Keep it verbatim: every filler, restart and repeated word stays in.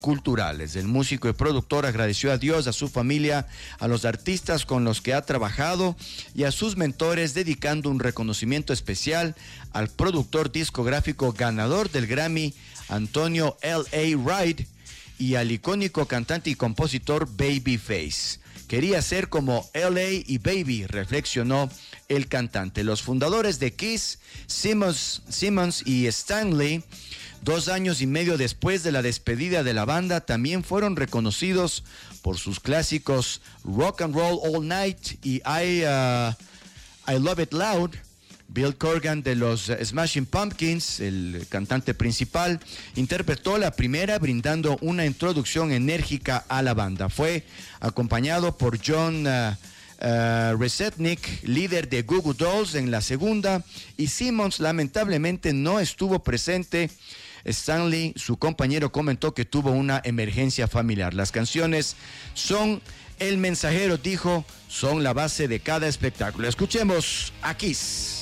culturales. El músico y productor agradeció a Dios, a su familia, a los artistas con los que ha trabajado y a sus mentores, dedicando un reconocimiento especial al productor discográfico ganador del Grammy, Antonio L A Wright, y al icónico cantante y compositor Babyface. Quería ser como L A y Baby, reflexionó el cantante. Los fundadores de Kiss, Simmons, Simmons y Stanley, dos años y medio después de la despedida de la banda, también fueron reconocidos por sus clásicos Rock and Roll All Night y I, uh, I Love It Loud. Bill Corgan de los uh, Smashing Pumpkins, el cantante principal, interpretó la primera brindando una introducción enérgica a la banda. Fue acompañado por John uh, uh, Resetnik, líder de Goo Goo Dolls, en la segunda, y Simmons lamentablemente no estuvo presente. Stanley, su compañero, comentó que tuvo una emergencia familiar. Las canciones son el mensajero, dijo, son la base de cada espectáculo. Escuchemos a Kiss.